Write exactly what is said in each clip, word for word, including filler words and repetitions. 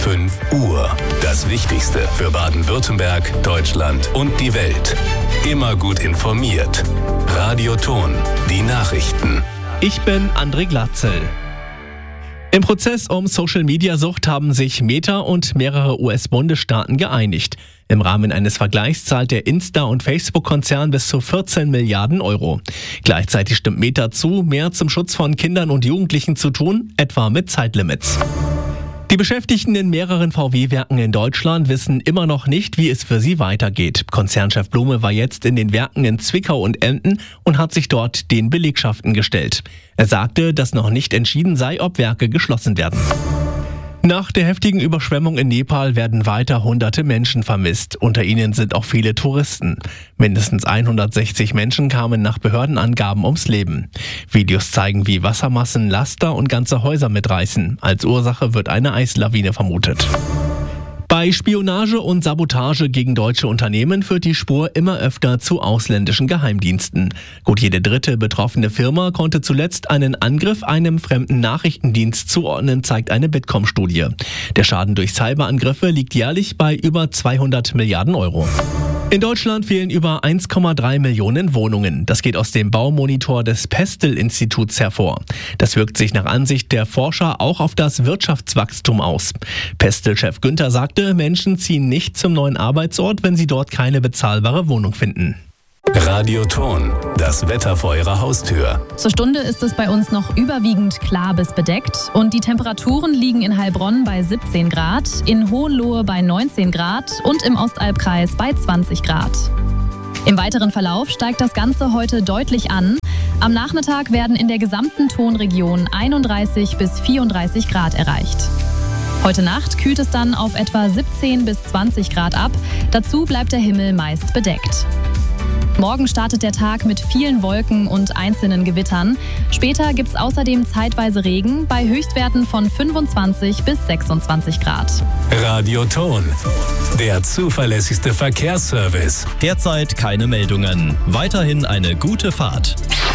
fünf Uhr. Das Wichtigste für Baden-Württemberg, Deutschland und die Welt. Immer gut informiert. Radio Ton, die Nachrichten. Ich bin André Glatzel. Im Prozess um Social-Media-Sucht haben sich Meta und mehrere U S-Bundesstaaten geeinigt. Im Rahmen eines Vergleichs zahlt der Insta- und Facebook-Konzern bis zu vierzehn Milliarden Euro. Gleichzeitig stimmt Meta zu, mehr zum Schutz von Kindern und Jugendlichen zu tun, etwa mit Zeitlimits. Die Beschäftigten in mehreren V W-Werken in Deutschland wissen immer noch nicht, wie es für sie weitergeht. Konzernchef Blume war jetzt in den Werken in Zwickau und Emden und hat sich dort den Belegschaften gestellt. Er sagte, dass noch nicht entschieden sei, ob Werke geschlossen werden. Nach der heftigen Überschwemmung in Nepal werden weiter hunderte Menschen vermisst. Unter ihnen sind auch viele Touristen. Mindestens hundertsechzig Menschen kamen nach Behördenangaben ums Leben. Videos zeigen, wie Wassermassen Laster und ganze Häuser mitreißen. Als Ursache wird eine Eislawine vermutet. Bei Spionage und Sabotage gegen deutsche Unternehmen führt die Spur immer öfter zu ausländischen Geheimdiensten. Gut jede dritte betroffene Firma konnte zuletzt einen Angriff einem fremden Nachrichtendienst zuordnen, zeigt eine Bitkom-Studie. Der Schaden durch Cyberangriffe liegt jährlich bei über zweihundert Milliarden Euro. In Deutschland fehlen über eins Komma drei Millionen Wohnungen. Das geht aus dem Baumonitor des Pestel-Instituts hervor. Das wirkt sich nach Ansicht der Forscher auch auf das Wirtschaftswachstum aus. Pestel-Chef Günther sagte, Menschen ziehen nicht zum neuen Arbeitsort, wenn sie dort keine bezahlbare Wohnung finden. Radio Ton, das Wetter vor Ihrer Haustür. Zur Stunde ist es bei uns noch überwiegend klar bis bedeckt und die Temperaturen liegen in Heilbronn bei siebzehn Grad, in Hohenlohe bei neunzehn Grad und im Ostalbkreis bei zwanzig Grad. Im weiteren Verlauf steigt das Ganze heute deutlich an. Am Nachmittag werden in der gesamten Tonregion einunddreißig bis vierunddreißig Grad erreicht. Heute Nacht kühlt es dann auf etwa siebzehn bis zwanzig Grad ab. Dazu bleibt der Himmel meist bedeckt. Morgen startet der Tag mit vielen Wolken und einzelnen Gewittern. Später gibt es außerdem zeitweise Regen bei Höchstwerten von fünfundzwanzig bis sechsundzwanzig Grad. Radio Ton, der zuverlässigste Verkehrsservice. Derzeit keine Meldungen. Weiterhin eine gute Fahrt.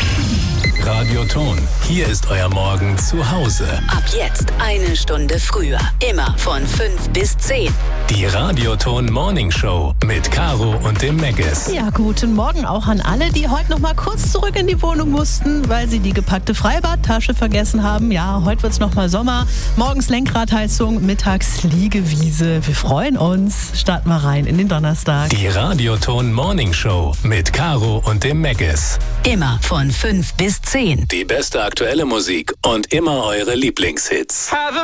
Radio Ton, hier ist euer Morgen zu Hause. Ab jetzt eine Stunde früher. Immer von fünf bis zehn. Die Radio Ton Morning Show mit Caro und dem Megis. Ja, guten Morgen auch an alle, die heute noch mal kurz zurück in die Wohnung mussten, weil sie die gepackte Freibadtasche vergessen haben. Ja, heute wird's noch mal Sommer. Morgens Lenkradheizung, mittags Liegewiese. Wir freuen uns. Starten wir rein in den Donnerstag. Die Radio Ton Morning Show mit Caro und dem Megis. Immer von fünf bis zehn. Die beste aktuelle Musik und immer eure Lieblingshits.